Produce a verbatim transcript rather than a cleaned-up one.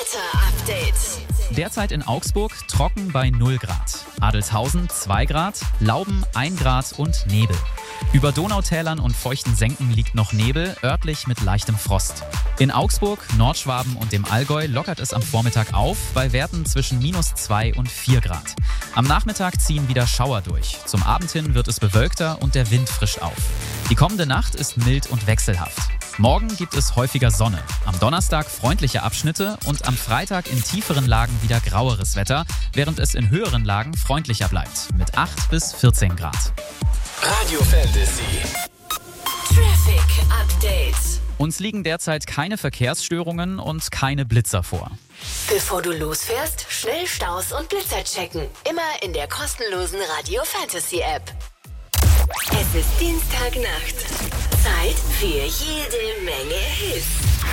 Wetter-Update. Derzeit in Augsburg trocken bei null Grad. Adelzhausen zwei Grad, Lauben ein Grad und Nebel. Über Donautälern und feuchten Senken liegt noch Nebel, örtlich mit leichtem Frost. In Augsburg, Nordschwaben und dem Allgäu lockert es am Vormittag auf, bei Werten zwischen minus zwei und vier Grad. Am Nachmittag ziehen wieder Schauer durch. Zum Abend hin wird es bewölkter und der Wind frischt auf. Die kommende Nacht ist mild und wechselhaft. Morgen gibt es häufiger Sonne, am Donnerstag freundliche Abschnitte und am Freitag in tieferen Lagen wieder graueres Wetter, während es in höheren Lagen freundlicher bleibt, mit acht bis vierzehn Grad. Radio Fantasy. Traffic Update. Uns liegen derzeit keine Verkehrsstörungen und keine Blitzer vor. Bevor du losfährst, schnell Staus und Blitzer checken. Immer in der kostenlosen Radio Fantasy App. Es ist Dienstagnacht. Zeit für jede Menge Hits.